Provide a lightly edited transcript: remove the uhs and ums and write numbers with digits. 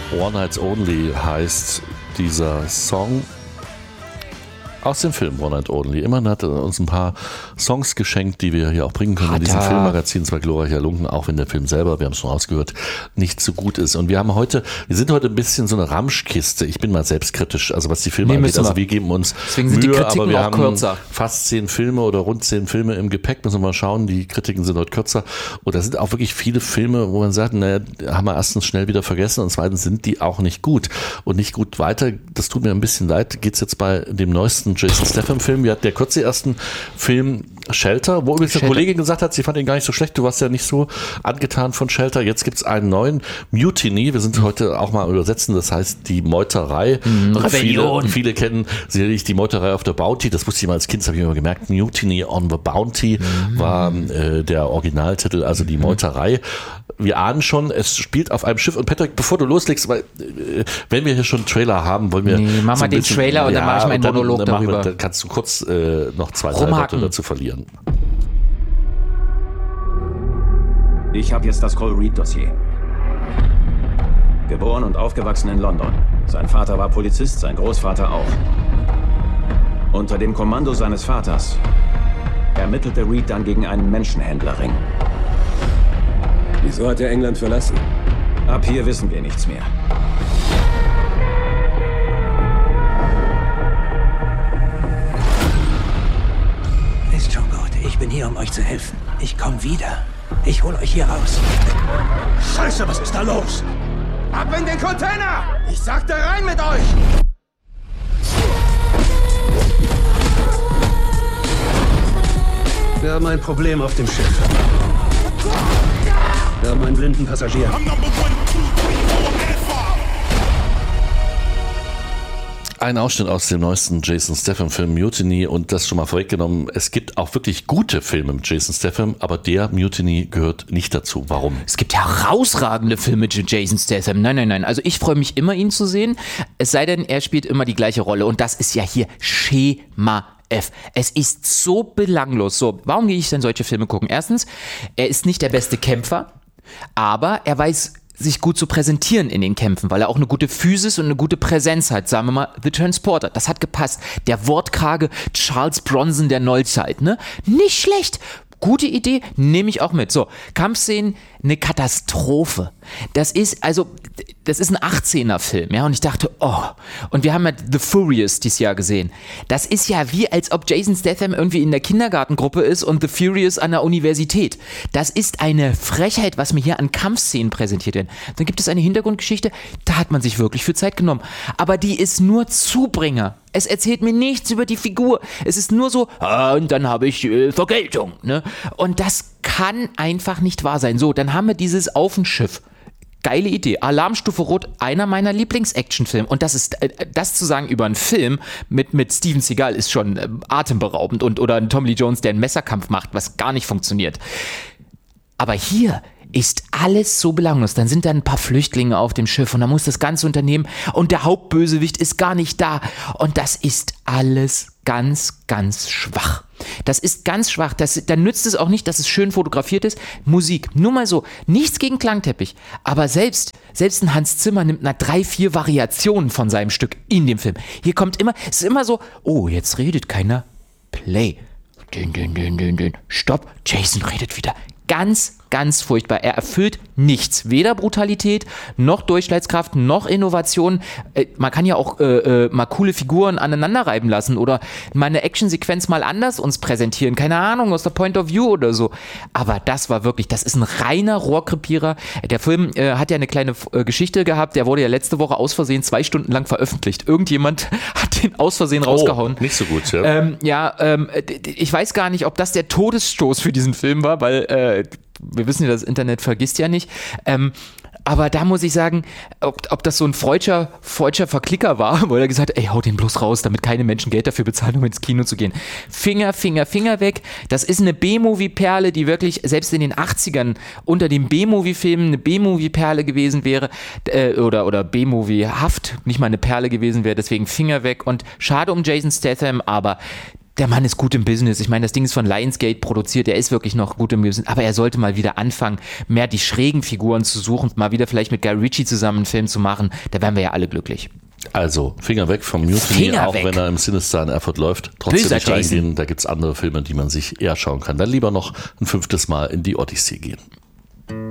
One Night Only heißt dieser Song aus dem Film One Night Only. Immerhin hat er uns ein paar Songs geschenkt, die wir hier auch bringen können in diesem Filmmagazin. Zwei glorreicher Lunken, auch wenn der Film selber, wir haben es schon rausgehört, nicht so gut ist. Und wir sind heute ein bisschen so eine Ramschkiste. Ich bin mal selbstkritisch, also was die Filme angeht. Also wir geben uns Deswegen sind Mühe, die Kritiken aber wir auch haben kürzer. fast 10 Filme oder rund 10 Filme im Gepäck. Müssen wir mal schauen, die Kritiken sind heute kürzer. Und da sind auch wirklich viele Filme, wo man sagt, naja, haben wir erstens schnell wieder vergessen und zweitens sind die auch nicht gut. Und nicht gut weiter, das tut mir ein bisschen leid, geht's jetzt bei dem neuesten Jason Statham-Film. Wir hatten ja kurz den ersten Film Shelter, wo übrigens eine Kollegin gesagt hat, sie fand ihn gar nicht so schlecht, du warst ja nicht so angetan von Shelter. Jetzt gibt's einen neuen, Mutiny, wir sind heute auch mal übersetzen, das heißt die Meuterei. Viele kennen sicherlich die Meuterei auf der Bounty, das wusste ich mal als Kind, das habe ich immer gemerkt, Mutiny on the Bounty war der Originaltitel, also die Meuterei. Wir ahnen schon, es spielt auf einem Schiff. Und Patrick, bevor du loslegst, weil wenn wir hier schon einen Trailer haben, wollen wir... Nee, mach mal den Trailer und dann mache ich meinen Monolog darüber. Dann kannst du kurz noch 2-3 Worte dazu verlieren. Ich habe jetzt das Cole Reed-Dossier. Geboren und aufgewachsen in London. Sein Vater war Polizist, sein Großvater auch. Unter dem Kommando seines Vaters ermittelte Reed dann gegen einen Menschenhändlerring. Wieso hat er England verlassen? Ab hier wissen wir nichts mehr. Ist schon gut. Ich bin hier, um euch zu helfen. Ich komme wieder. Ich hol euch hier raus. Scheiße, was ist da los? Ab in den Container! Ich sagte rein mit euch! Wir haben ein Problem auf dem Schiff. Wir haben einen blinden Passagier. Ein Ausschnitt aus dem neuesten Jason Statham-Film Mutiny und das schon mal vorweggenommen. Es gibt auch wirklich gute Filme mit Jason Statham, aber der Mutiny gehört nicht dazu. Warum? Es gibt herausragende Filme mit Jason Statham. Nein. Also ich freue mich immer, ihn zu sehen. Es sei denn, er spielt immer die gleiche Rolle und das ist ja hier Schema F. Es ist so belanglos. So, warum gehe ich denn solche Filme gucken? Erstens, er ist nicht der beste Kämpfer, aber er weiß sich gut zu präsentieren in den Kämpfen, weil er auch eine gute Physis und eine gute Präsenz hat. Sagen wir mal, The Transporter, das hat gepasst. Der wortkarge Charles Bronson der Neuzeit, ne? Nicht schlecht. Gute Idee, nehme ich auch mit. So, Kampfszenen, eine Katastrophe. Das ist ein 18er-Film, ja, und ich dachte, oh, und wir haben ja The Furious dieses Jahr gesehen. Das ist ja wie, als ob Jason Statham irgendwie in der Kindergartengruppe ist und The Furious an der Universität. Das ist eine Frechheit, was mir hier an Kampfszenen präsentiert wird. Dann gibt es eine Hintergrundgeschichte, da hat man sich wirklich für Zeit genommen. Aber die ist nur Zubringer. Es erzählt mir nichts über die Figur. Es ist nur so, und dann habe ich Vergeltung, ne? Und das kann einfach nicht wahr sein. So, dann haben wir dieses Auf dem Schiff. Geile Idee. Alarmstufe Rot, einer meiner Lieblings-Actionfilme. Und das zu sagen über einen Film mit Steven Seagal ist schon atemberaubend oder ein Tommy Lee Jones, der einen Messerkampf macht, was gar nicht funktioniert. Aber hier ist alles so belanglos. Dann sind da ein paar Flüchtlinge auf dem Schiff und dann muss das ganze Unternehmen und der Hauptbösewicht ist gar nicht da. Und das ist alles ganz, ganz schwach. Das ist ganz schwach. Dann nützt es auch nicht, dass es schön fotografiert ist. Musik, nur mal so. Nichts gegen Klangteppich. Aber selbst ein Hans Zimmer nimmt 3-4 Variationen von seinem Stück in dem Film. Hier es ist immer so, oh, jetzt redet keiner. Play. Stopp. Jason redet wieder. Ganz, ganz furchtbar. Er erfüllt nichts. Weder Brutalität, noch Durchschlagskraft, noch Innovation. Man kann ja auch mal coole Figuren aneinander reiben lassen oder mal eine Actionsequenz mal anders uns präsentieren. Keine Ahnung, aus der Point of View oder so. Aber das ist ein reiner Rohrkrepierer. Der Film hat ja eine kleine Geschichte gehabt. Der wurde ja letzte Woche aus Versehen 2 Stunden lang veröffentlicht. Irgendjemand hat den aus Versehen rausgehauen. Nicht so gut, ja. Ich weiß gar nicht, ob das der Todesstoß für diesen Film war, weil wir wissen ja, das Internet vergisst ja nicht. Aber da muss ich sagen, ob das so ein freudscher Verklicker war, wo er gesagt hat, ey, hau den bloß raus, damit keine Menschen Geld dafür bezahlen, um ins Kino zu gehen. Finger weg. Das ist eine B-Movie-Perle, die wirklich selbst in den 80ern unter den B-Movie-Filmen eine B-Movie-Perle gewesen wäre oder B-Movie-haft, nicht mal eine Perle gewesen wäre. Deswegen Finger weg und schade um Jason Statham, aber Der Mann ist gut im Business. Ich meine, das Ding ist von Lionsgate produziert. Er ist wirklich noch gut im Business. Aber er sollte mal wieder anfangen, mehr die schrägen Figuren zu suchen, mal wieder vielleicht mit Guy Ritchie zusammen einen Film zu machen. Da wären wir ja alle glücklich. Also, Finger weg vom Mutiny, auch wenn er im Sinister in Erfurt läuft. Trotzdem Böser nicht reingehen. Da gibt es andere Filme, die man sich eher schauen kann. Dann lieber noch ein 5. Mal in die Odyssee gehen.